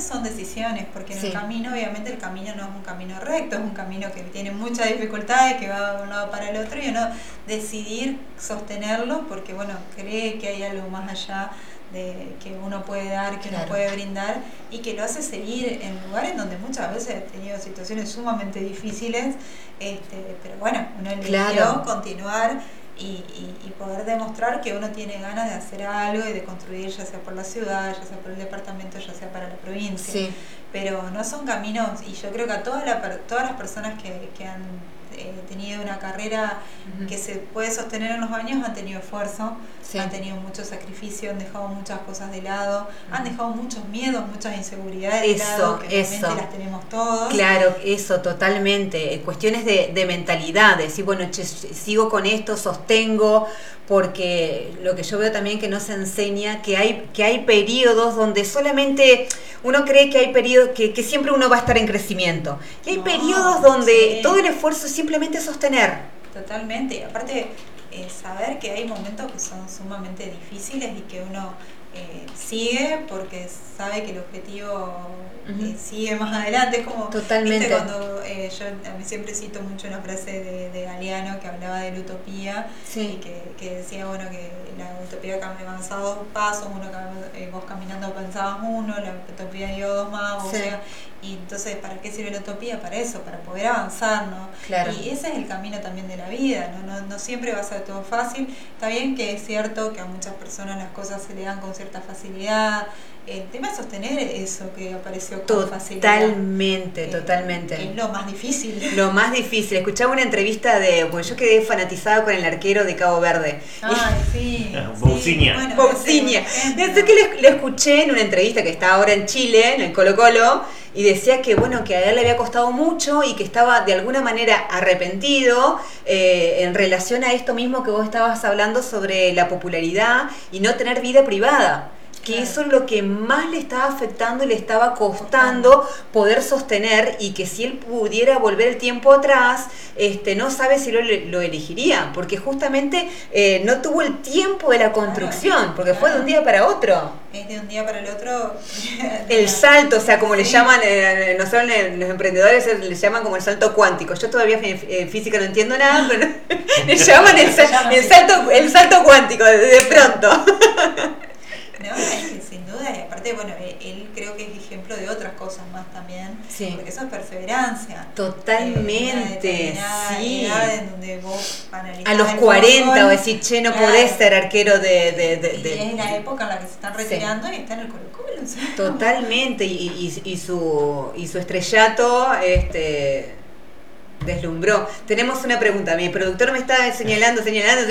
son decisiones, porque en el camino, obviamente el camino no es un camino recto, es un camino que tiene muchas dificultades, que va de un lado para el otro, y uno decidir sostenerlo porque, bueno, cree que hay algo más allá de que uno puede dar, que uno puede brindar, y que lo hace seguir en lugares donde muchas veces he tenido situaciones sumamente difíciles, pero bueno, uno eligió continuar y poder demostrar que uno tiene ganas de hacer algo y de construir, ya sea por la ciudad, ya sea por el departamento, ya sea para la provincia. Pero no son caminos, y yo creo que a todas las personas que han tenido una carrera que se puede sostener en los años han tenido esfuerzo, han tenido mucho sacrificio, han dejado muchas cosas de lado, han dejado muchos miedos, muchas inseguridades de lado, que realmente las tenemos todos. Claro, eso, totalmente. Cuestiones de mentalidad, de decir, bueno, sigo con esto, sostengo, porque lo que yo veo también que no se enseña, que hay periodos donde solamente uno cree que hay periodos que siempre uno va a estar en crecimiento. Y hay periodos donde todo el esfuerzo es simplemente sostener. Totalmente. Y aparte, saber que hay momentos que son sumamente difíciles y que uno sigue porque sabe que el objetivo sigue más adelante. Es como, totalmente. ¿viste? Cuando yo a mí siempre cito mucho una frase de Galeano que hablaba de la utopía y que decía, bueno, que la utopía avanzaba 2 pasos, vos caminando pensabas uno, la utopía dio 2 más, o sea, y entonces, ¿para qué sirve la utopía? Para eso, para poder avanzar, ¿no? Claro. Y ese es el camino también de la vida, no siempre va a ser todo fácil. Está bien que es cierto que a muchas personas las cosas se le dan con cierta facilidad. El tema es sostener eso que apareció con facilidad. Totalmente. Que es lo más difícil. Lo más difícil. Escuchaba una entrevista bueno, yo quedé fanatizada con el arquero de Cabo Verde. Bousinia. Bousinia. Desde que le escuché en una entrevista que está ahora en Chile, en el Colo-Colo, y decía que bueno, que a él le había costado mucho y que estaba de alguna manera arrepentido en relación a esto mismo que vos estabas hablando sobre la popularidad y no tener vida privada. Que eso es lo que más le estaba afectando y le estaba costando poder sostener, y que si él pudiera volver el tiempo atrás, no sabe si lo elegiría, porque justamente no tuvo el tiempo de la construcción, porque fue de un día para otro. Es de un día para el otro. El salto, o sea, como le llaman, nosotros los emprendedores le llaman como el salto cuántico. Yo todavía física no entiendo nada, pero le llaman el salto cuántico, de pronto. No, sin duda, y aparte, bueno, él creo que es ejemplo de otras cosas más también, porque eso es perseverancia. Totalmente, edad en donde vos a los 40 o decir, che, no podés ser arquero y es la época en la que se están retirando y está en el Colo-Colo. Totalmente, y su estrellato, deslumbró. Tenemos una pregunta. Mi productor me está señalando.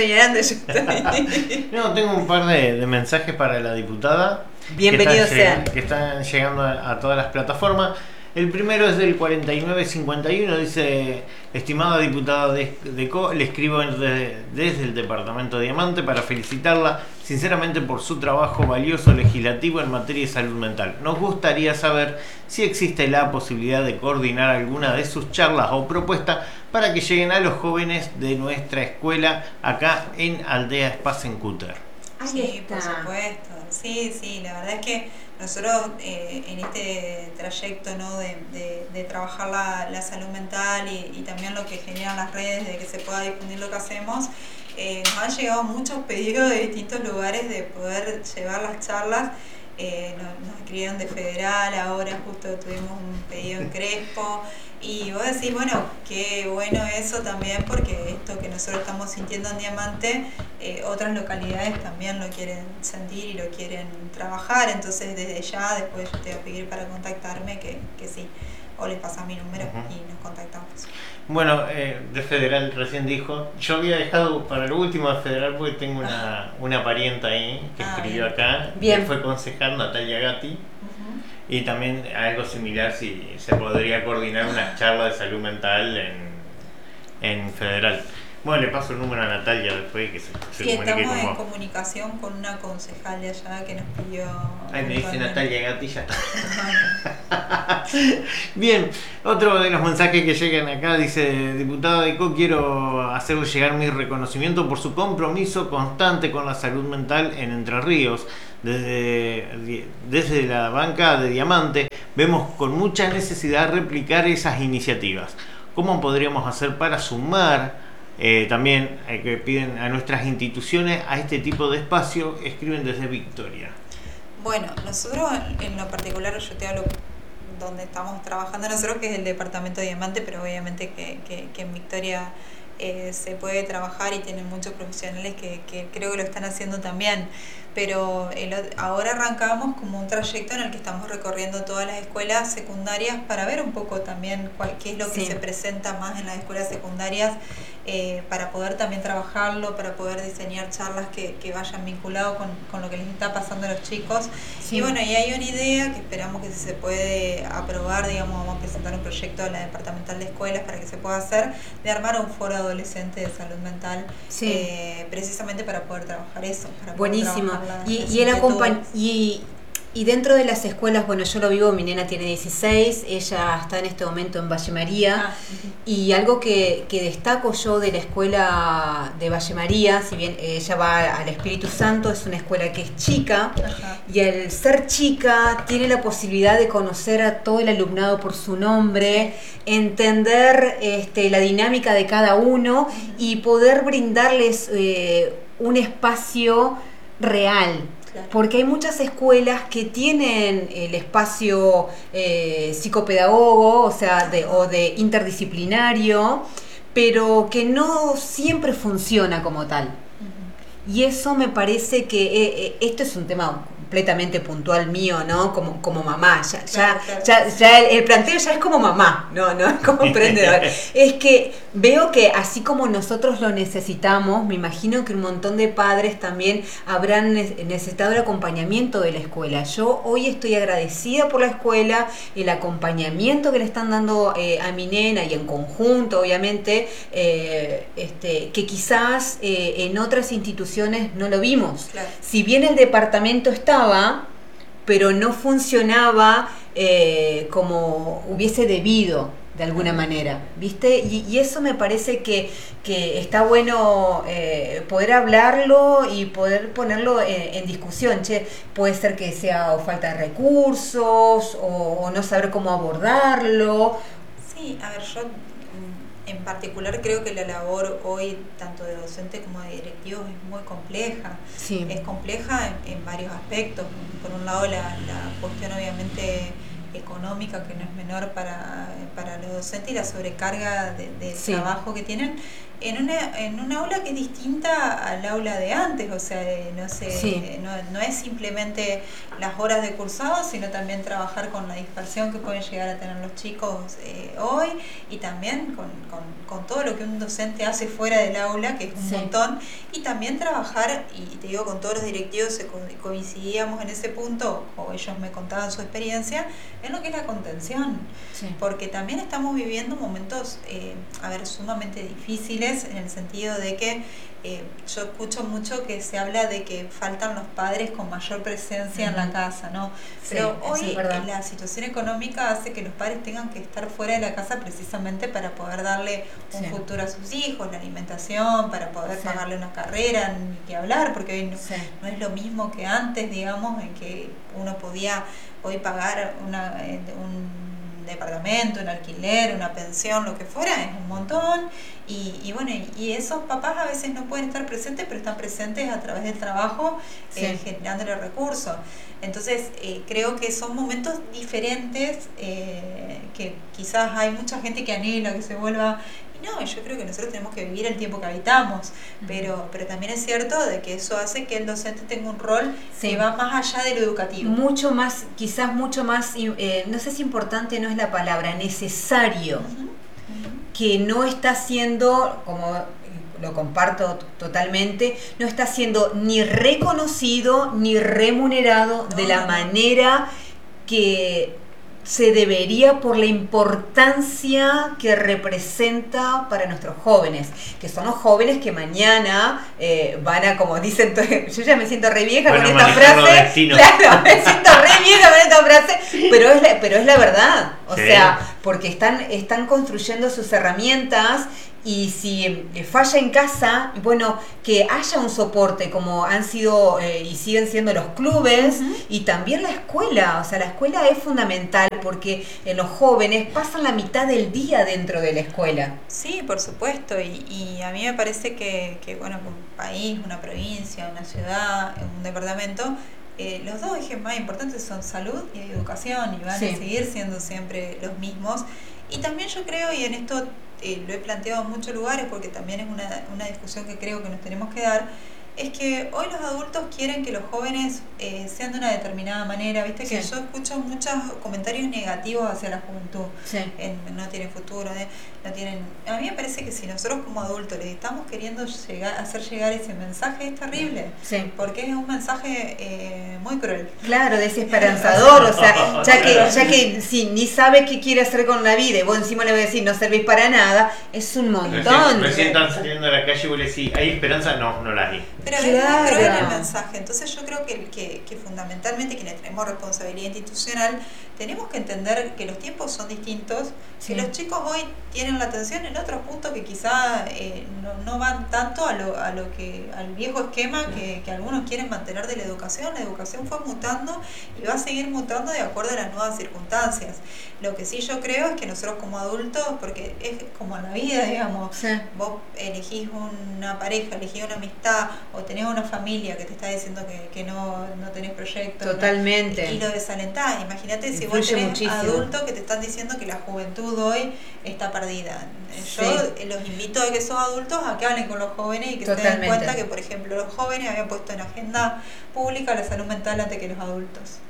No, tengo un par de mensajes para la diputada. Bienvenidos sean. Que están llegando a todas las plataformas. El primero es del 4951, dice: estimada diputada Decó, le escribo desde el departamento de Diamante para felicitarla sinceramente por su trabajo valioso legislativo en materia de salud mental. Nos gustaría saber si existe la posibilidad de coordinar alguna de sus charlas o propuestas para que lleguen a los jóvenes de nuestra escuela acá en Aldea Spasencúter. Sí, por supuesto. Sí, la verdad es que nosotros en este trayecto, ¿no?, de trabajar la salud mental y también lo que generan las redes, de que se pueda difundir lo que hacemos, nos han llegado muchos pedidos de distintos lugares de poder llevar las charlas. Nos escribieron de Federal, ahora justo tuvimos un pedido en Crespo, y vos decís, bueno, qué bueno eso también, porque esto que nosotros estamos sintiendo en Diamante, otras localidades también lo quieren sentir y lo quieren trabajar. Entonces desde ya, después yo te voy a pedir para contactarme, que sí, o les pasas mi número y nos contactamos. Bueno, de Federal recién dijo, yo había dejado para lo último de Federal porque tengo una parienta ahí que escribió acá, que fue concejal, Natalia Gatti, y también algo similar, si se podría coordinar una charla de salud mental en Federal. Bueno, le paso el número a Natalia después que se comunique estamos con en comunicación con una concejal de allá que nos pidió... Ay, me dice Natalia Gatti, ya está. Bien, otro de los mensajes que llegan acá dice: diputada Decó, quiero hacerle llegar mi reconocimiento por su compromiso constante con la salud mental en Entre Ríos. Desde la banca de Diamante vemos con mucha necesidad replicar esas iniciativas. ¿Cómo podríamos hacer para sumar también que piden a nuestras instituciones a este tipo de espacio? Escriben desde Victoria. Bueno, nosotros en lo particular, yo te hablo donde estamos trabajando nosotros, que es el departamento Diamante, pero obviamente que en Victoria se puede trabajar y tienen muchos profesionales que creo que lo están haciendo también. Pero ahora arrancamos como un trayecto en el que estamos recorriendo todas las escuelas secundarias para ver un poco también qué es lo que se presenta más en las escuelas secundarias, para poder también trabajarlo, para poder diseñar charlas que vayan vinculados con lo que les está pasando a los chicos. Y bueno, y hay una idea que esperamos que si se puede aprobar, digamos, vamos a presentar un proyecto a la departamental de escuelas para que se pueda hacer, de armar un foro adolescente de salud mental, precisamente para poder trabajar eso. Para buenísimo. Y dentro de las escuelas, bueno, yo lo vivo, mi nena tiene 16, ella está en este momento en Valle María, y algo que destaco yo de la escuela de Valle María, si bien ella va al Espíritu Santo, es una escuela que es chica, y al ser chica tiene la posibilidad de conocer a todo el alumnado por su nombre, entender la dinámica de cada uno y poder brindarles un espacio real. Porque hay muchas escuelas que tienen el espacio psicopedagogo, o sea, de interdisciplinario, pero que no siempre funciona como tal. Y eso me parece que esto es un tema completamente puntual mío, ¿no? Como mamá, ya el planteo ya es como mamá, no es como emprendedor. Es que veo que así como nosotros lo necesitamos, me imagino que un montón de padres también habrán necesitado el acompañamiento de la escuela. Yo hoy estoy agradecida por la escuela, el acompañamiento que le están dando a mi nena, y en conjunto, obviamente, que quizás en otras instituciones no lo vimos. Claro. Si bien el departamento estaba, pero no funcionaba como hubiese debido, de alguna manera, ¿viste? Y eso me parece que está bueno poder hablarlo y poder ponerlo en discusión. Puede ser que sea o falta de recursos o no saber cómo abordarlo. Sí, a ver, yo en particular creo que la labor hoy, tanto de docente como de directivos, es muy compleja. Sí. Es compleja en varios aspectos. Por un lado, la cuestión obviamente económica, que no es menor para los docentes, y la sobrecarga de trabajo que tienen en una aula que es distinta al aula de antes. O sea, no es simplemente las horas de cursado, sino también trabajar con la dispersión que pueden llegar a tener los chicos hoy, y también con todo lo que un docente hace fuera del aula, que es un montón, y también trabajar, y te digo, con todos los directivos coincidíamos en ese punto, o ellos me contaban su experiencia, en lo que es la contención, porque también estamos viviendo momentos sumamente difíciles, en el sentido de que yo escucho mucho que se habla de que faltan los padres con mayor presencia en la casa, ¿no? Pero hoy la situación económica hace que los padres tengan que estar fuera de la casa precisamente para poder darle un futuro a sus hijos, la alimentación, para poder pagarle una carrera, ni que hablar, porque hoy no es lo mismo que antes, digamos, en que uno podía hoy pagar un departamento, un alquiler, una pensión, lo que fuera, es un montón, y bueno, y esos papás a veces no pueden estar presentes, pero están presentes a través del trabajo, generándole recursos. Entonces creo que son momentos diferentes, que quizás hay mucha gente que anhela que se vuelva. No, yo creo que nosotros tenemos que vivir el tiempo que habitamos, pero también es cierto de que eso hace que el docente tenga un rol que va más allá de lo educativo. Mucho más, no sé si importante no es la palabra, necesario, que no está siendo, como lo comparto totalmente, no está siendo ni reconocido ni remunerado de la manera que se debería, por la importancia que representa para nuestros jóvenes, que son los jóvenes que mañana van a, como dicen, yo ya me siento re vieja con esta frase, claro, me siento re vieja con esta frase, pero es la verdad, o sea, porque están construyendo sus herramientas. Y si falla en casa, bueno, que haya un soporte como han sido y siguen siendo los clubes y también la escuela. O sea, la escuela es fundamental porque los jóvenes pasan la mitad del día dentro de la escuela. Sí, por supuesto. Y a mí me parece que bueno, un país, una provincia, una ciudad, un departamento, los dos ejes más importantes son salud y educación y van a seguir siendo siempre los mismos. Y también yo creo, y en esto lo he planteado en muchos lugares porque también es una discusión que creo que nos tenemos que dar, es que hoy los adultos quieren que los jóvenes sean de una determinada manera, viste que yo escucho muchos comentarios negativos hacia la juventud, no tienen futuro, no tienen. A mí me parece que si nosotros como adultos les estamos queriendo hacer llegar ese mensaje es terrible, porque es un mensaje muy cruel. Claro, desesperanzador, o sea, ya que si ni sabe qué quiere hacer con la vida y vos encima le voy a decir no servís para nada, es un montón. Recién están saliendo a la calle y vos le decís, ¿hay esperanza? No la hay. Pero es muy cruel el mensaje. Entonces yo creo que fundamentalmente quienes tenemos responsabilidad institucional tenemos que entender que los tiempos son distintos, que los chicos hoy tienen la atención en otros puntos que quizá no van tanto al viejo esquema que algunos quieren mantener de la educación. La educación fue mutando y va a seguir mutando de acuerdo a las nuevas circunstancias. Lo que sí yo creo es que nosotros como adultos, porque es como en la vida, digamos, vos elegís una pareja, elegís una amistad o tenés una familia que te está diciendo que no tenés proyecto. Totalmente. Y lo desalentás. Imagínate si vos tenés muchísimo. Adultos que te están diciendo que la juventud hoy está perdida. Yo los invito a que esos adultos a que hablen con los jóvenes y que se den cuenta que, por ejemplo, los jóvenes habían puesto en agenda pública la salud mental antes que los adultos.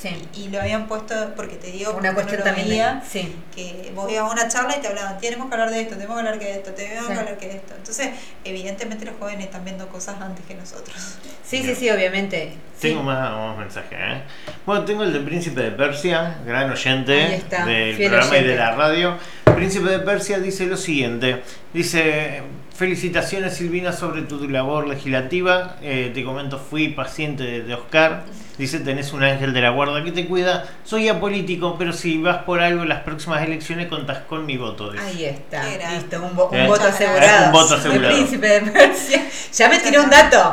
Y lo habían puesto, porque te digo, una cuestión no también veía, que vos ibas a una charla y te hablaban, tenemos que hablar de esto, tenemos que hablar de esto, tenemos que hablar de esto. Entonces, evidentemente los jóvenes están viendo cosas antes que nosotros. Sí, obviamente. Tengo más mensajes, Bueno, tengo el del Príncipe de Persia, gran oyente del programa y de la radio. Príncipe de Persia dice lo siguiente, dice: felicitaciones Silvina sobre tu labor legislativa, te comento, fui paciente de Oscar, dice, tenés un ángel de la guarda que te cuida, soy apolítico, pero si vas por algo en las próximas elecciones contás con mi voto. Dice. Ahí está, listo, un voto asegurado. Un voto asegurado. El Príncipe de Persia. Ya me tiró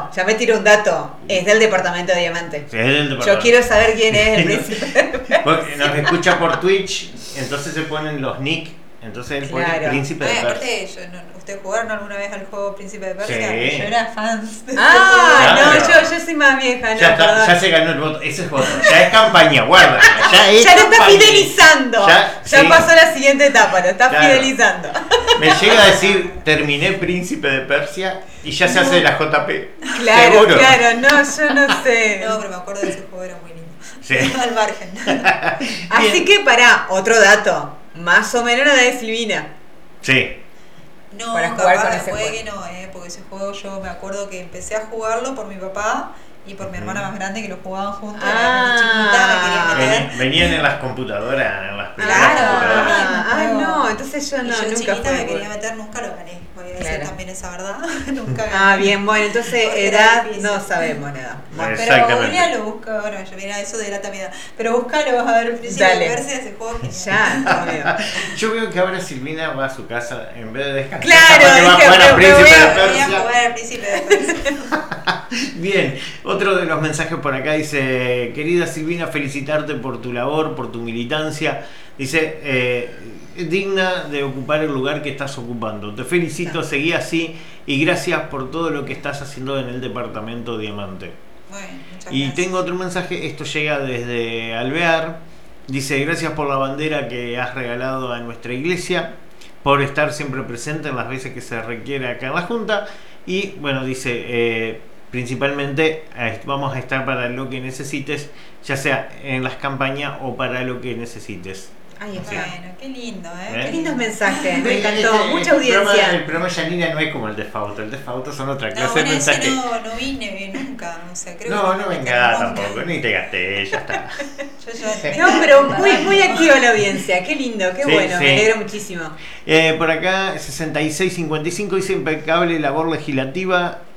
un dato, es del Departamento de Diamante. Sí, es del departamento. Yo quiero saber quién es el Príncipe de Persia. Nos escucha por Twitch, entonces se ponen los nick. Entonces él pone Príncipe de Persia. Aparte, ¿ustedes jugaron alguna vez al juego Príncipe de Persia? Sí. Yo era fan de yo soy más vieja. Ya se ganó el voto. Ese es voto. Ya es campaña, guarda. Ya lo está fidelizando. Ya pasó la siguiente etapa, lo está fidelizando. Me llega a decir, terminé Príncipe de Persia y ya se hace la JP. Claro, ¿seguro? yo no sé. No, pero me acuerdo de ese juego, era muy lindo. Sí. Al margen. Así que otro dato. Más o menos la de Silvina. Sí. No, para jugar con ese ese juego. Porque ese juego yo me acuerdo que empecé a jugarlo por mi papá y por mi hermana más grande, que lo jugaban juntos. Era muy chiquita, Venían en las computadoras, en las Claro. No, entonces yo nunca chiquita me quería meter, nunca lo gané. Voy a decir también esa verdad. Nunca gané. Bien, bueno, entonces edad no sabemos nada. Pero googlealo, busca, bueno, mira, eso delata mi edad. Pero búscalo, vas a ver el Príncipe de Persia, ese juego genial. Yo veo que ahora Silvina va a su casa en vez de descansar. Claro, va a jugar al Príncipe de Persia. Voy a jugar al Príncipe de Persia. Bien, otro de los mensajes por acá dice: querida Silvina, felicitarte por tu labor, por tu militancia. Dice, digna de ocupar el lugar que estás ocupando. Te felicito, seguí así y gracias por todo lo que estás haciendo en el Departamento Diamante. Bueno, muchas y gracias. tengo otro mensaje, esto llega desde Alvear. Dice: gracias por la bandera que has regalado a nuestra iglesia, por estar siempre presente en las veces que se requiere acá en la Junta. Y bueno, dice, principalmente vamos a estar para lo que necesites, ya sea en las campañas o para lo que necesites. Ahí está. Bueno, qué lindo, Qué lindos mensajes, me encantó, mucha audiencia. El programa Yanina no es como el de Fausto, son otra clase de mensajes. mensajes. No vine nunca, o sea, creo no venga tampoco, ni te gasté, ya está. Pero muy activa la audiencia, qué lindo, qué bueno, me alegro muchísimo. Por acá 6655 dice: impecable labor legislativa.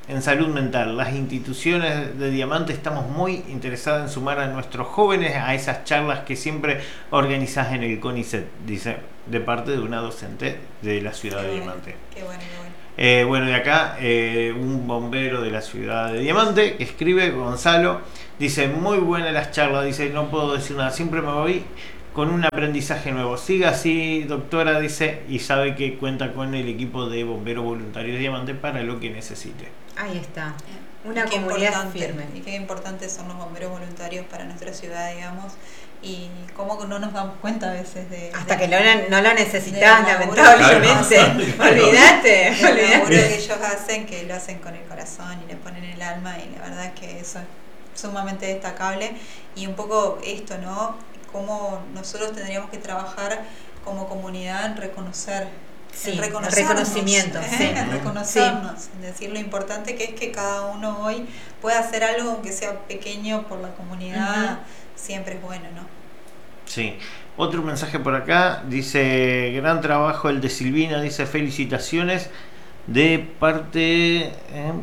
en salud mental. Las instituciones de Diamante estamos muy interesadas en sumar a nuestros jóvenes a esas charlas que siempre organizás en el CONICET, dice, de parte de una docente de la ciudad de Diamante. Qué bueno, qué bueno. Bueno, de acá un bombero de la ciudad de Diamante que escribe, Gonzalo, dice, muy buenas las charlas, dice, no puedo decir nada, siempre me voy con un aprendizaje nuevo. Siga así, doctora, dice, y sabe que cuenta con el equipo de bomberos voluntarios de Diamante para lo que necesite. Ahí está, una comunidad firme. Y qué importantes son los bomberos voluntarios para nuestra ciudad, digamos, y cómo no nos damos cuenta a veces de... Hasta que no lo necesitas, lamentablemente. Olvídate. El laburo que ellos hacen, que lo hacen con el corazón y le ponen el alma, y la verdad es que eso es sumamente destacable. Y un poco esto, ¿no? Cómo nosotros tendríamos que trabajar como comunidad en reconocer, el reconocimiento, en reconocernos, en decir lo importante que es que cada uno hoy pueda hacer algo, aunque sea pequeño, por la comunidad, siempre es bueno, ¿no? Sí. Otro mensaje por acá, dice, gran trabajo el de Silvina, dice, felicitaciones de parte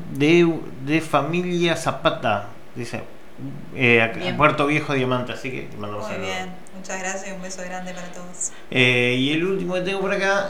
de familia Zapata, dice, Puerto Viejo Diamante, así que te mandamos muy bien, muchas gracias y un beso grande para todos. Y el último que tengo por acá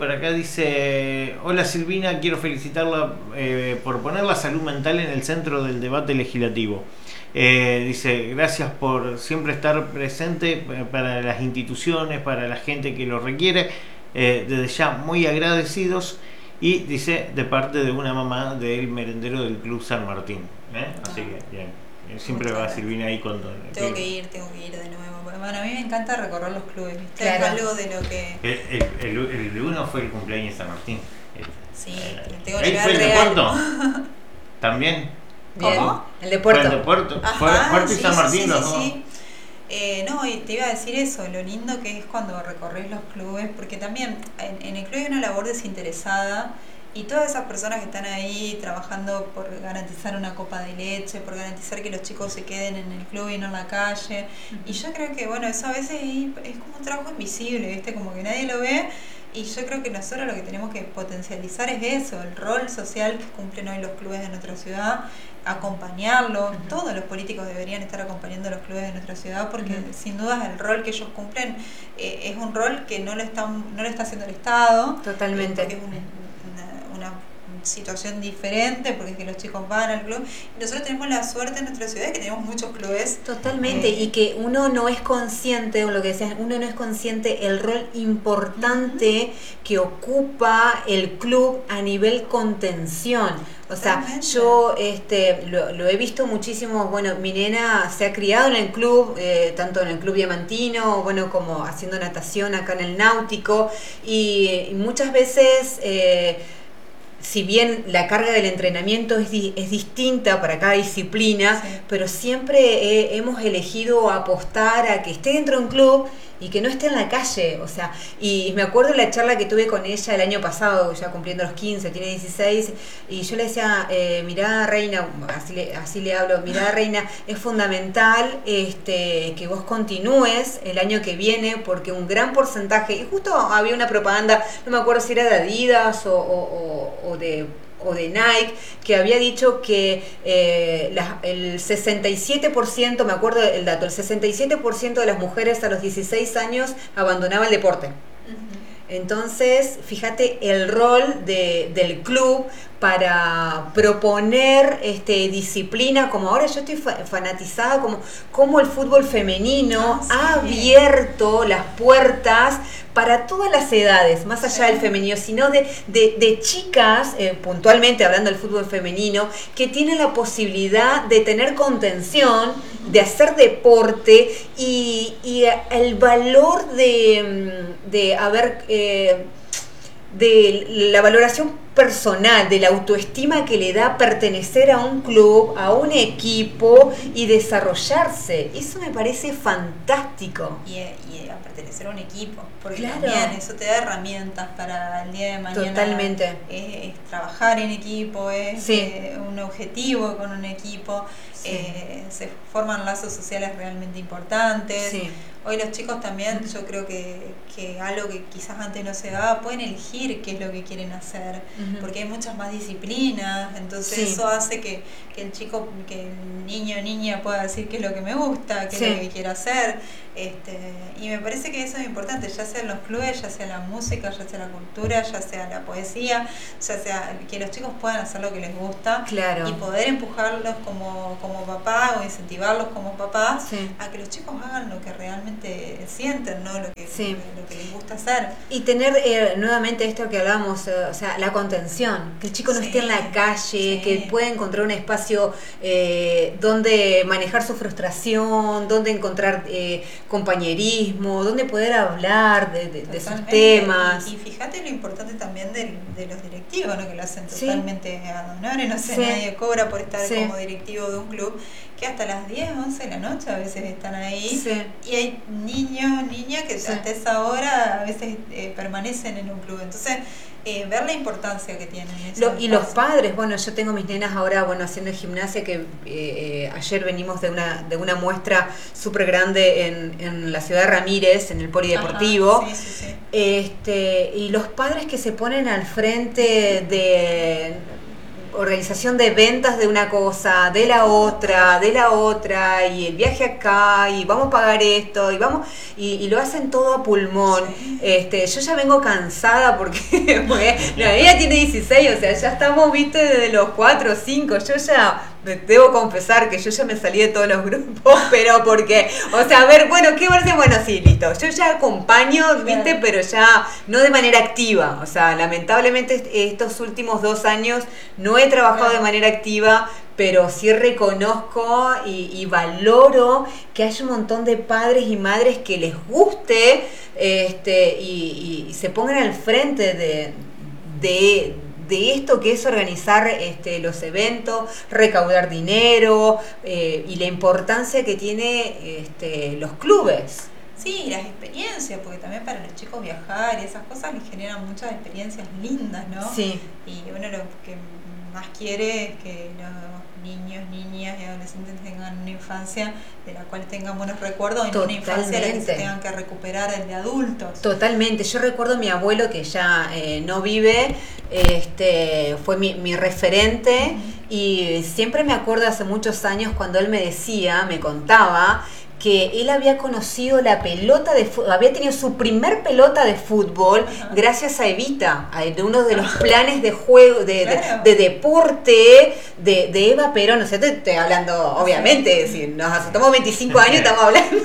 dice, hola Silvina, quiero felicitarla por poner la salud mental en el centro del debate legislativo. Dice, gracias por siempre estar presente para las instituciones, para la gente que lo requiere, desde ya muy agradecidos, y dice, de parte de una mamá del merendero del Club San Martín, así que bien. Siempre va Silvina ahí con todo. Tengo que ir de nuevo. Bueno, a mí me encanta recorrer los clubes, ¿viste? Claro. Es algo de lo que... El uno fue el cumpleaños de San Martín. Sí, tengo ¿Ahí que fue el de Puerto? ¿También? ¿Cómo? El de Puerto. Fue el de Puerto. Puerto y San Martín los dos. No, y te iba a decir eso, lo lindo que es cuando recorres los clubes, porque también en el club hay una labor desinteresada. Y todas esas personas que están ahí trabajando por garantizar una copa de leche, por garantizar que los chicos se queden en el club y no en la calle. Y yo creo que, bueno, eso a veces es como un trabajo invisible, ¿viste? Como que nadie lo ve. Y yo creo que nosotros lo que tenemos que potencializar es eso, el rol social que cumplen hoy los clubes de nuestra ciudad, acompañarlos. Todos los políticos deberían estar acompañando a los clubes de nuestra ciudad, porque sin duda el rol que ellos cumplen es un rol que no lo está haciendo el Estado. Totalmente. Porque es una situación diferente, porque es que los chicos van al club, y nosotros tenemos la suerte en nuestra ciudad que tenemos muchos clubes. Totalmente, y que uno no es consciente, o lo que decías, uno no es consciente el rol importante que ocupa el club a nivel contención. O sea, yo lo he visto muchísimo. Bueno, mi nena se ha criado en el club, tanto en el club diamantino, bueno, como haciendo natación acá en el náutico, y muchas veces si bien la carga del entrenamiento es distinta para cada disciplina, pero siempre hemos elegido apostar a que esté dentro de un club y que no esté en la calle. O sea, y me acuerdo de la charla que tuve con ella el año pasado, ya cumpliendo los 15, tiene 16, y yo le decía, mirá Reina, así le hablo, mirá Reina, es fundamental que vos continúes el año que viene, porque un gran porcentaje, y justo había una propaganda, no me acuerdo si era de Adidas o de Nike, que había dicho que el 67%, me acuerdo el dato, el 67% de las mujeres a los 16 años abandonaba el deporte. Entonces, fíjate el rol del club para proponer disciplina, como ahora yo estoy fanatizada, como el fútbol femenino ha abierto las puertas para todas las edades, más allá del femenino, sino de chicas, puntualmente hablando del fútbol femenino, que tienen la posibilidad de tener contención, de hacer deporte, y el valor de haber... de la valoración personal, de la autoestima que le da pertenecer a un club, a un equipo y desarrollarse. Eso me parece fantástico. Y a pertenecer a un equipo, porque también eso te da herramientas para el día de mañana. Totalmente. Es trabajar en equipo, es un objetivo con un equipo, se forman lazos sociales realmente importantes. Hoy los chicos también, yo creo que algo que quizás antes no se daba, pueden elegir qué es lo que quieren hacer, porque hay muchas más disciplinas, entonces eso hace que el chico, que el niño o niña pueda decir qué es lo que me gusta, qué es lo que quiero hacer, y me parece que eso es importante, ya sea en los clubes, ya sea la música, ya sea la cultura, ya sea la poesía, ya sea que los chicos puedan hacer lo que les gusta, y poder empujarlos como papá o incentivarlos como papás a que los chicos hagan lo que realmente sienten, ¿no? Lo que les gusta hacer. Y tener nuevamente esto que hablábamos, o sea, la contención, que el chico no esté en la calle, que pueda encontrar un espacio donde manejar su frustración, donde encontrar compañerismo, donde poder hablar de sus temas. Y fíjate lo importante también de los directivos, ¿no? Que lo hacen totalmente ad honorem, no sé, nadie cobra por estar como directivo de un club, que hasta las 10, 11 de la noche a veces están ahí, y hay niños, niñas que hasta esa hora a veces permanecen en un club, entonces ver la importancia que tienen y los padres, bueno, yo tengo mis nenas ahora, bueno, haciendo gimnasia, que ayer venimos de una muestra súper grande en la ciudad de Ramírez, en el polideportivo. Y los padres que se ponen al frente de organización de ventas de una cosa, de la otra, y el viaje acá, y vamos a pagar esto, y lo hacen todo a pulmón. Yo ya vengo cansada porque ella tiene 16, o sea, ya estamos, desde los 4 o 5, yo ya debo confesar que yo ya me salí de todos los grupos, pero porque, o sea, a ver, bueno, ¿qué va a hacer? Bueno, sí, listo, yo ya acompaño, pero ya no de manera activa, o sea, lamentablemente estos últimos 2 años no he trabajado de manera activa, pero sí reconozco y valoro que hay un montón de padres y madres que les guste y se pongan al frente de esto que es organizar los eventos, recaudar dinero y la importancia que tiene los clubes. Sí, y las experiencias, porque también para los chicos viajar y esas cosas les generan muchas experiencias lindas, ¿no? Sí. Y uno lo que más quiere es que los niños, niñas y adolescentes tengan una infancia de la cual tengan buenos recuerdos, y no una infancia de la que se tengan que recuperar el de adultos. Totalmente. Yo recuerdo a mi abuelo, que ya no vive, fue mi referente, y siempre me acuerdo hace muchos años cuando él me contaba que él había conocido la pelota de fútbol, había tenido su primer pelota de fútbol gracias a Evita, de uno de los planes de juego, de deporte de Eva Perón. O sea, estoy hablando, obviamente, si nos asustamos 25 años, estamos hablando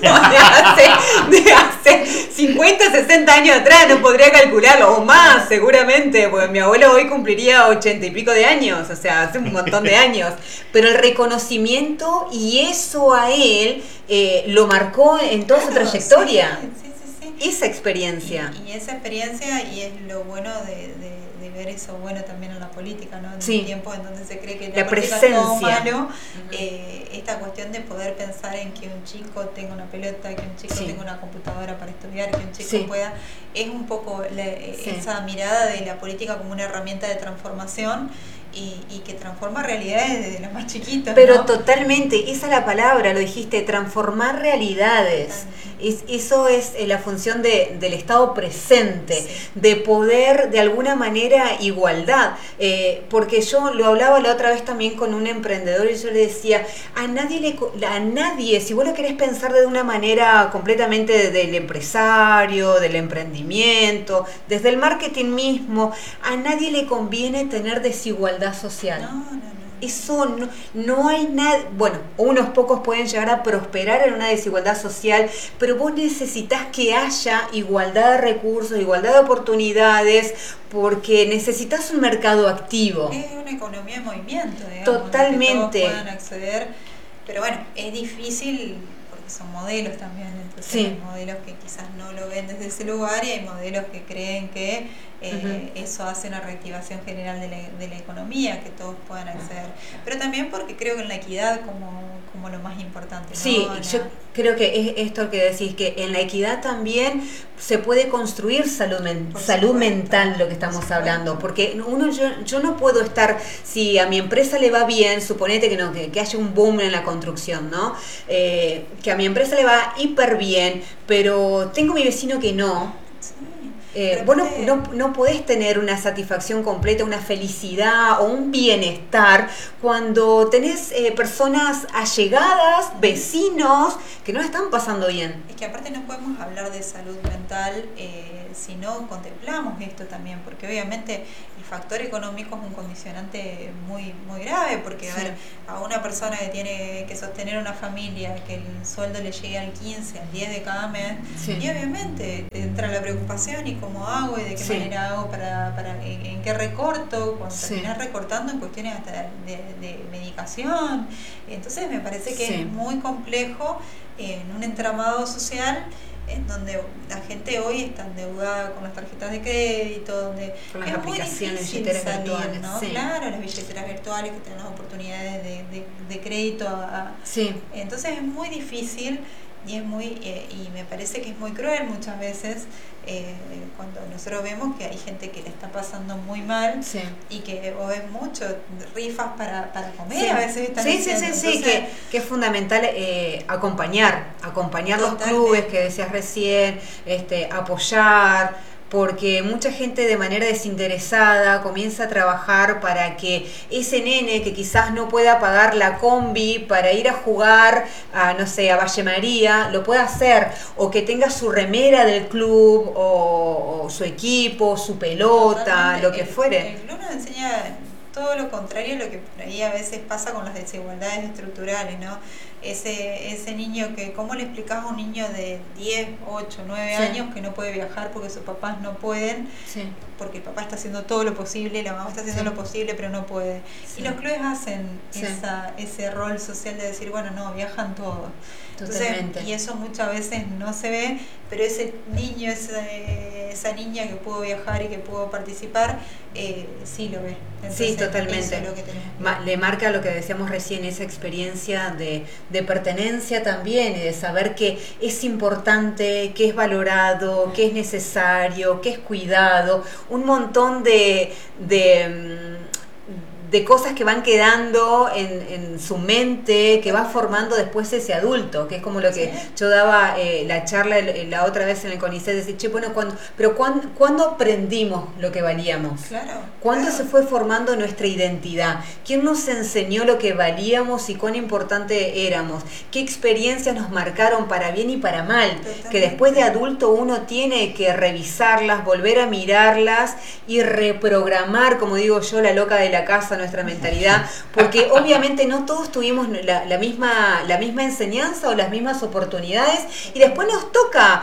de hace 50, 60 años atrás, no podría calcularlo, o más seguramente, porque mi abuelo hoy cumpliría 80 y pico de años, o sea, hace un montón de años. Pero el reconocimiento, y eso a él lo marcó en toda su trayectoria. Sí. Esa experiencia. Y esa experiencia, y es lo bueno de ver eso bueno también en la política, ¿no? En un tiempo en donde se cree que la política es todo malo, esta cuestión de poder pensar en que un chico tenga una pelota, que un chico tenga una computadora para estudiar, que un chico pueda, es un poco esa mirada de la política como una herramienta de transformación. Y que transforma realidades desde los más chiquitos. Pero ¿no? Totalmente, esa es la palabra, lo dijiste, transformar realidades. Eso es la función del Estado presente, de poder de alguna manera igualdad. Porque yo lo hablaba la otra vez también con un emprendedor, y yo le decía, a nadie, si vos lo querés pensar de una manera completamente del empresario, del emprendimiento, desde el marketing mismo, a nadie le conviene tener desigualdad social. No. Eso no hay nada. Bueno, unos pocos pueden llegar a prosperar en una desigualdad social, pero vos necesitas que haya igualdad de recursos, igualdad de oportunidades, porque necesitas un mercado activo. Es una economía en movimiento, digamos. Totalmente. Que todos puedan acceder, pero bueno, es difícil porque son modelos también, entonces hay modelos que quizás no lo ven desde ese lugar, y hay modelos que creen que eso hace una reactivación general de la economía, que todos puedan acceder, pero también porque creo que en la equidad como lo más importante, ¿no? Sí, yo creo que es esto que decís, que en la equidad también se puede construir salud mental, lo que estamos hablando, porque yo no puedo estar, si a mi empresa le va bien, suponete que haya un boom en la construcción, ¿no? Que a mi empresa le va hiper bien, pero tengo mi vecino que no. Vos no podés tener una satisfacción completa, una felicidad o un bienestar cuando tenés personas allegadas, vecinos, que no la están pasando bien. Es que aparte no podemos hablar de salud mental si no contemplamos esto también, porque obviamente el factor económico es un condicionante muy, muy grave, porque Sí. a una persona que tiene que sostener una familia, que el sueldo le llegue al 15, al 10 de cada mes, Sí. y obviamente entra la preocupación y cómo hago y de qué Sí. manera hago en qué recorto, cuando Sí. terminas recortando en cuestiones hasta de medicación. Entonces me parece que Sí. es muy complejo en un entramado social en donde la gente hoy está endeudada con las tarjetas de crédito, donde Con las es muy aplicaciones, difícil billeteras salir, virtuales, ¿no? sí. Claro, las billeteras virtuales que tienen las oportunidades de crédito. Sí. Entonces es muy difícil y es muy y me parece que es muy cruel muchas veces cuando nosotros vemos que hay gente que le está pasando muy mal. Sí. Y que vos ves mucho rifas para comer, Sí. a veces están Sí, haciendo. Entonces, que es fundamental acompañar los Totalmente. clubes que decías recién, apoyar, porque mucha gente de manera desinteresada comienza a trabajar para que ese nene que quizás no pueda pagar la combi para ir a jugar a, no sé, a Valle María, lo pueda hacer, o que tenga su remera del club, o su equipo, su pelota, totalmente. lo que fuere. El club nos enseña todo lo contrario a lo que por ahí a veces pasa con las desigualdades estructurales, ¿no? Ese niño que, ¿cómo le explicás a un niño de 10, 8, 9 Sí. años que no puede viajar porque sus papás no pueden? Sí. Porque el papá está haciendo todo lo posible, la mamá está haciendo Sí. lo posible, pero no puede. Sí. Y los clubes hacen Sí. ese rol social de decir, bueno, no, viajan todos. Totalmente. Entonces, y eso muchas veces no se ve, pero ese niño, esa niña que pudo viajar y que pudo participar, sí lo ve. Entonces, Sí, totalmente. eso es lo que tenemos que ver. Le marca lo que decíamos recién, esa experiencia de pertenencia también, y de saber que es importante, que es valorado, que es necesario, que es cuidado, un montón de cosas que van quedando en su mente, que va formando después ese adulto, que es como lo que Sí. yo daba la charla la otra vez en el CONICET, decir, che, bueno, ¿cuándo aprendimos lo que valíamos? Claro. ¿Cuándo claro. se fue formando nuestra identidad? ¿Quién nos enseñó lo que valíamos y cuán importante éramos? ¿Qué experiencias nos marcaron para bien y para mal? Totalmente. Que después de adulto uno tiene que revisarlas, volver a mirarlas y reprogramar, como digo yo, la loca de la casa, nuestra mentalidad, porque obviamente no todos tuvimos la misma enseñanza o las mismas oportunidades, y después nos toca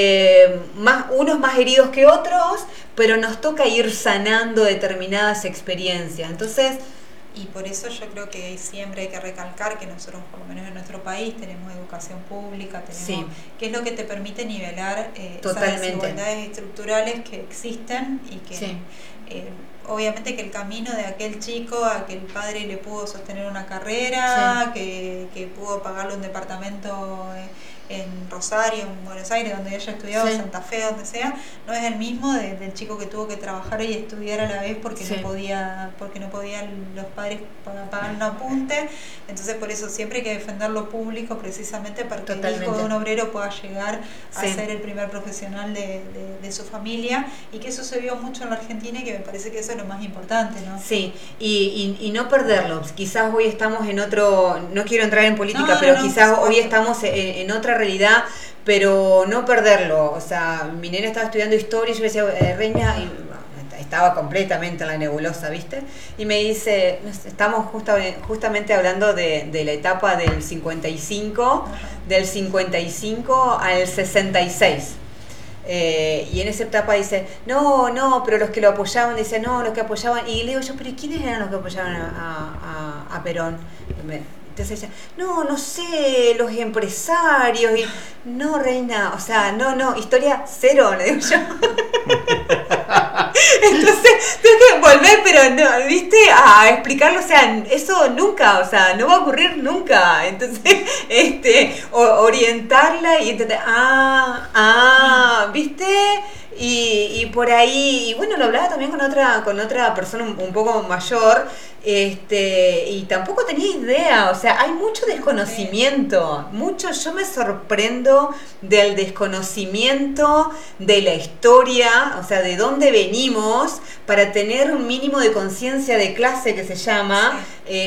unos más heridos que otros, pero nos toca ir sanando determinadas experiencias. Entonces, Y por eso yo creo que siempre hay que recalcar que nosotros, por lo menos en nuestro país, tenemos educación pública, tenemos que es lo que te permite nivelar esas desigualdades estructurales que existen y que obviamente que el camino de aquel chico a que el padre le pudo sostener una carrera, que pudo pagarle un departamento en Rosario, en Buenos Aires, donde ella estudiaba, Santa Fe, donde sea, no es el mismo del chico que tuvo que trabajar y estudiar a la vez porque no podían los padres pagar un apunte. Entonces por eso siempre hay que defender lo público, precisamente para que el hijo de un obrero pueda llegar a ser el primer profesional de su familia, y que eso se vio mucho en la Argentina y que me parece que eso es lo más importante, ¿no? Sí, y no perderlo. Quizás hoy estamos en otro, no quiero entrar en política, pero quizás hoy estamos en otra realidad, pero no perderlo. O sea, mi nena estaba estudiando historia y yo le decía, Reina, y estaba completamente en la nebulosa, ¿viste? Y me dice, estamos justamente hablando de la etapa del 55, del 55 al 66. Y en esa etapa dice, no, pero los que lo apoyaban, dice, no, los que apoyaban, y le digo yo, pero ¿quiénes eran los que apoyaban a Perón? Entonces ella, no sé, los empresarios, y no, Reina, o sea, no, historia cero, le digo yo. Entonces tengo que volver, pero no, ¿viste? A explicarlo, o sea, eso nunca, o sea, no va a ocurrir nunca. Entonces, orientarla y entender, ¿viste? Y por ahí, y bueno, lo hablaba también con otra persona un poco mayor, y tampoco tenía idea, o sea, hay mucho desconocimiento, yo me sorprendo del desconocimiento de la historia, o sea, de dónde venimos, para tener un mínimo de conciencia de clase que se llama,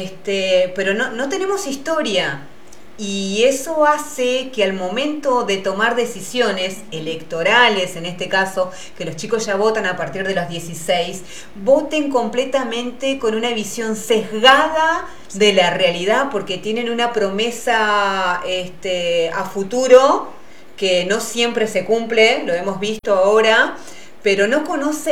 pero no tenemos historia. Y eso hace que al momento de tomar decisiones electorales, en este caso, que los chicos ya votan a partir de los 16, voten completamente con una visión sesgada de la realidad, porque tienen una promesa a futuro que no siempre se cumple, lo hemos visto ahora, pero no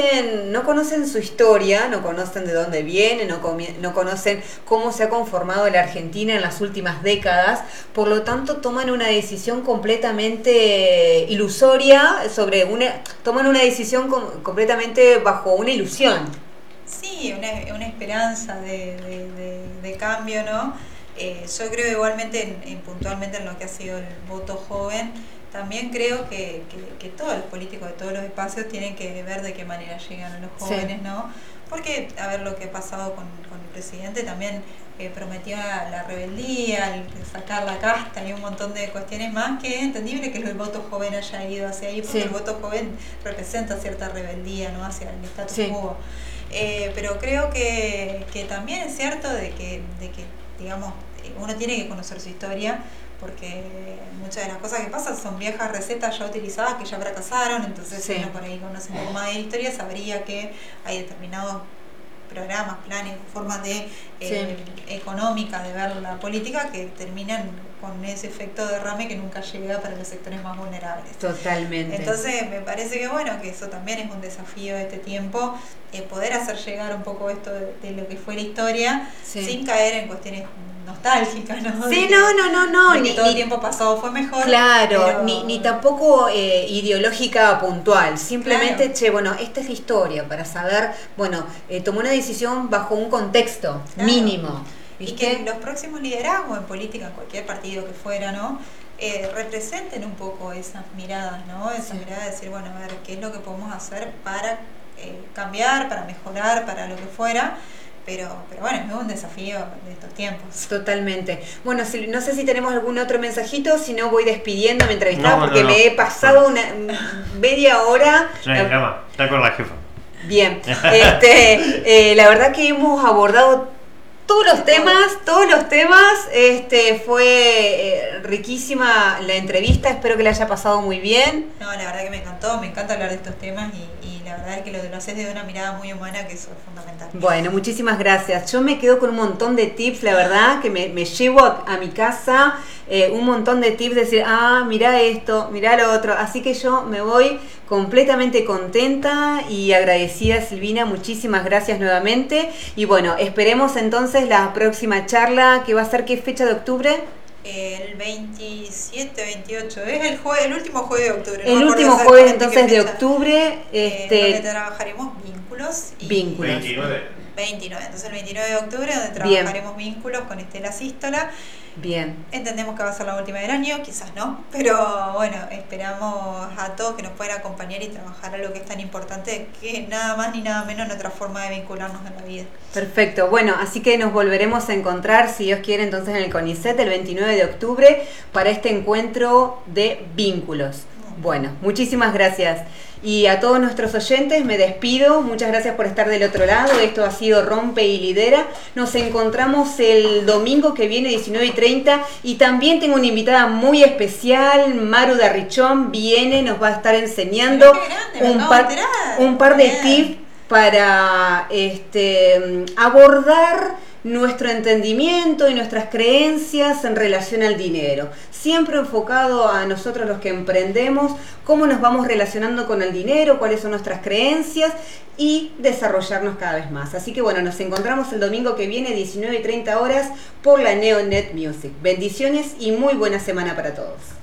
conocen su historia, no conocen de dónde viene, no conocen cómo se ha conformado la Argentina en las últimas décadas, por lo tanto toman una decisión completamente ilusoria, toman una decisión completamente bajo una ilusión. Sí, una esperanza de cambio, ¿no? Yo creo igualmente, puntualmente en lo que ha sido el voto joven, también creo que todos los políticos de todos los espacios tienen que ver de qué manera llegan a los jóvenes, ¿no? Porque, a ver, lo que ha pasado con el presidente también prometió la rebeldía, el sacar la casta y un montón de cuestiones más, que es entendible que el voto joven haya ido hacia ahí, porque el voto joven representa cierta rebeldía, ¿no?, hacia el status quo. Pero creo que también es cierto de que digamos, uno tiene que conocer su historia, porque muchas de las cosas que pasan son viejas recetas ya utilizadas que ya fracasaron, entonces si uno por ahí conoce un poco más de la historia, sabría que hay determinados programas, planes, formas de económicas de ver la política que terminan con ese efecto derrame que nunca llega para los sectores más vulnerables. Totalmente. Entonces me parece que bueno, que eso también es un desafío de este tiempo, poder hacer llegar un poco esto de lo que fue la historia, sin caer en cuestiones nostálgicas, ¿no? Sí, no. Ni todo el tiempo pasado fue mejor. Claro, pero ni tampoco ideológica puntual. Simplemente, bueno, esta es la historia, para saber, tomó una decisión bajo un contexto mínimo. ¿Viste? Y que los próximos liderazgos en política, en cualquier partido que fuera, ¿no?, representen un poco esas miradas, ¿no? Esa mirada de decir, bueno, a ver, ¿qué es lo que podemos hacer para cambiar, para mejorar, para lo que fuera? Pero bueno, es un desafío de estos tiempos. Totalmente. Bueno, no sé si tenemos algún otro mensajito, si no voy despidiendo a mi entrevistada, porque me he pasado una media hora. Está con la jefa. Bien. La verdad que hemos abordado todos los temas, fue riquísima la entrevista, espero que le haya pasado muy bien. No, la verdad que me encanta hablar de estos temas y la verdad es que lo haces de una mirada muy humana, que eso es fundamental. Bueno, muchísimas gracias. Yo me quedo con un montón de tips, la verdad, que me llevo a mi casa, un montón de tips, de decir, mirá esto, mirá lo otro, así que yo me voy completamente contenta y agradecida, Silvina, muchísimas gracias nuevamente. Y bueno, esperemos entonces la próxima charla, que va a ser, ¿qué fecha de octubre? El 27, 28, es el último jueves de octubre. El último jueves entonces de octubre. Donde trabajaremos vínculos. 29, entonces el 29 de octubre, donde trabajaremos vínculos con Estela Sístola. Bien. Entendemos que va a ser la última del año, quizás no, pero bueno, esperamos a todos que nos puedan acompañar y trabajar a lo que es tan importante, que nada más ni nada menos nuestra forma de vincularnos en la vida. Perfecto, bueno, así que nos volveremos a encontrar, si Dios quiere, entonces en el CONICET el 29 de octubre para este encuentro de vínculos. Bueno, muchísimas gracias. Y a todos nuestros oyentes me despido, muchas gracias por estar del otro lado, esto ha sido Rompe y Lidera, nos encontramos el domingo que viene 19:30 y también tengo una invitada muy especial, Maru Darrichón, nos va a estar enseñando un par de tips para abordar nuestro entendimiento y nuestras creencias en relación al dinero, siempre enfocado a nosotros los que emprendemos, cómo nos vamos relacionando con el dinero, cuáles son nuestras creencias y desarrollarnos cada vez más. Así que bueno, nos encontramos el domingo que viene 19:30 por la Neonet Music. Bendiciones y muy buena semana para todos.